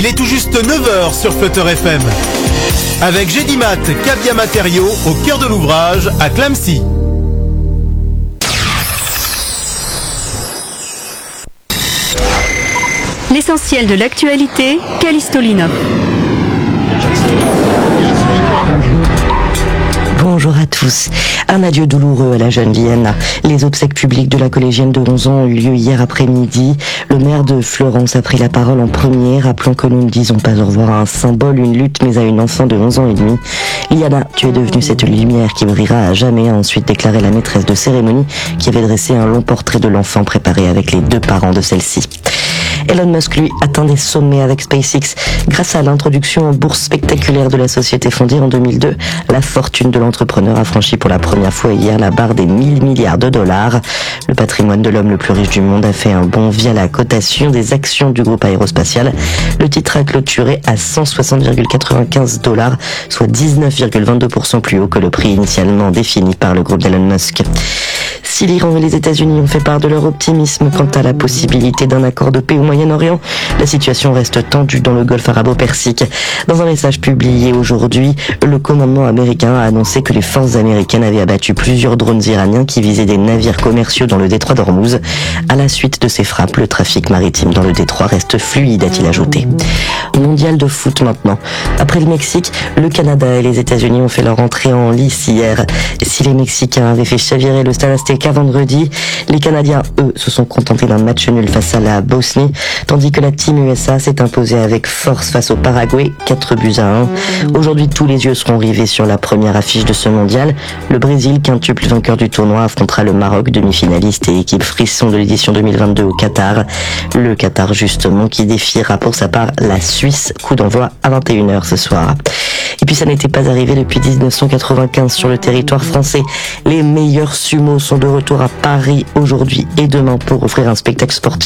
Il est tout juste 9h sur Flutter FM. Avec Gédimat, Cabia Matériaux, au cœur de l'ouvrage, à Clamecy. L'essentiel de l'actualité, Callisto Linov. Bonjour à tous. Un adieu douloureux à la jeune Vienna. Les obsèques publiques de la collégienne de 11 ans ont eu lieu hier après-midi. Le maire de Florence a pris la parole en premier, rappelant que nous ne disons pas au revoir à un symbole, une lutte, mais à une enfant de 11 ans et demi. Liana, tu es devenue cette lumière qui brillera à jamais, a ensuite déclaré la maîtresse de cérémonie, qui avait dressé un long portrait de l'enfant préparé avec les deux parents de celle-ci. Elon Musk, lui, atteint des sommets avec SpaceX. Grâce à l'introduction en bourse spectaculaire de la société fondée en 2002, la fortune de l'entrepreneur a franchi pour la première fois hier la barre des 1 000 milliards de dollars. Le patrimoine de l'homme le plus riche du monde a fait un bond via la cotation des actions du groupe aérospatial. Le titre a clôturé à 160,95 $, soit 19,22% plus haut que le prix initialement défini par le groupe d'Elon Musk. Si l'Iran et les États-Unis ont fait part de leur optimisme quant à la possibilité d'un accord de paix au Moyen-Orient, la situation reste tendue dans le Golfe arabo-persique. Dans un message publié aujourd'hui, le commandement américain a annoncé que les forces américaines avaient abattu plusieurs drones iraniens qui visaient des navires commerciaux dans le détroit d'Ormuz. À la suite de ces frappes, le trafic maritime dans le détroit reste fluide, a-t-il ajouté. Mondial de foot maintenant. Après le Mexique, le Canada et les États-Unis ont fait leur entrée en lice hier. Si les Mexicains avaient fait chavirer le Stade Azteca vendredi, les Canadiens, eux, se sont contentés d'un match nul face à la Bosnie, tandis que la team USA s'est imposée avec force face au Paraguay, 4-1. Aujourd'hui, tous les yeux seront rivés sur la première affiche de ce mondial. Le Brésil, quintuple vainqueur du tournoi, affrontera le Maroc, demi-finaliste et équipe frisson de l'édition 2022 au Qatar. Le Qatar, justement, qui défiera pour sa part la Suisse. Coup d'envoi à 21h ce soir. Et puis ça n'était pas arrivé depuis 1995 sur le territoire français. Les meilleurs sumos sont de retour à Paris aujourd'hui et demain pour offrir un spectacle sportif